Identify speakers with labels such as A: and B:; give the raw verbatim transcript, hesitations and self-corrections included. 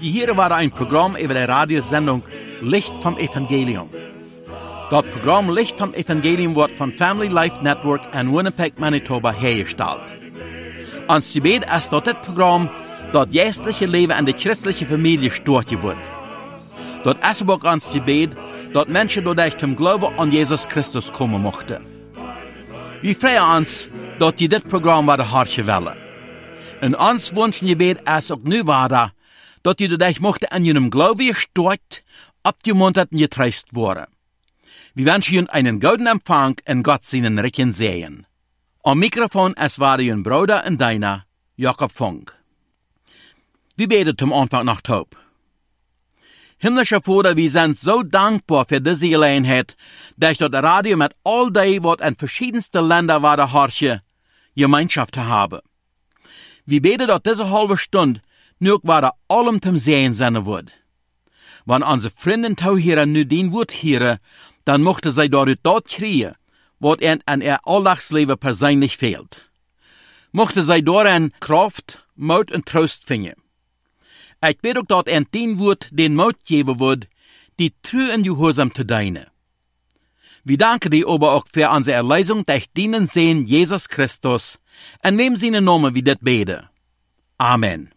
A: Hier war ein Programm über die Radiosendung Licht vom Evangelium. Das Programm Licht vom Evangelium wird von Family Life Network in Winnipeg, Manitoba hergestellt. Ons gebed ist, dass das Programm das geistliche Leben in der christlichen Familie stärken wird. Das ist auch ons gebed, dass Menschen dadurch zum Glauben an Jesus Christus kommen möchten. Wir freuen uns, dass die das Programm werden hartje willen. Und ons wünschen gebed ist auch nu weiter, dass die dadurch möchten an ihrem Glauben gestärkt, abgemuntert und getröstet worden. Wir wünschen Ihnen einen guten Empfang und Gott seinen Recken sehen. Am Mikrofon es war Ihr Bruder und deiner, Jakob Funk. Wir beten zum Anfang nach Taub. Himmlischer Vater, wir sind so dankbar für diese Gelegenheit, dass das Radio mit all dem, was in verschiedensten Ländern war, der Harche, Gemeinschaft haben. Wir beten, dass diese halbe Stunde nur war allem zum Sehen sein wird. Wenn unsere Freunde hier nu den Wort hören, dann mochte sie dort dort kriegen, was ihnen an ihr Alltagsleben persönlich fehlt. Mochte sie darin Kraft, Mut und Trost finden. Ich bete auch, dass ihnen den Wort den Mut geben wird, die treu und gehorsam zu dienen. Wir danken dir aber auch für unsere Erlösung durch dienen sehen Jesus Christus, in wem seine Namen wir das beten. Amen.